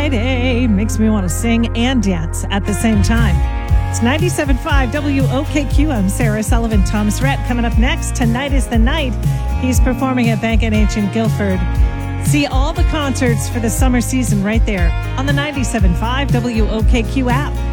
Friday. Makes me want to sing and dance at the same time. It's 97.5 WOKQ. I'm Sarah Sullivan. Thomas Rhett coming up next. Tonight is the night. He's performing at Bank NH in Guildford. See all the concerts for the summer season right there on the 97.5 WOKQ app.